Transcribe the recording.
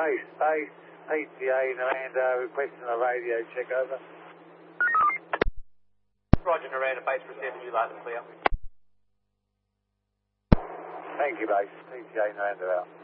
Base, PTA, Naranda, requesting a radio check, over. Roger, Naranda, base received, would you like to clear? Thank you, base. PTA, Naranda out.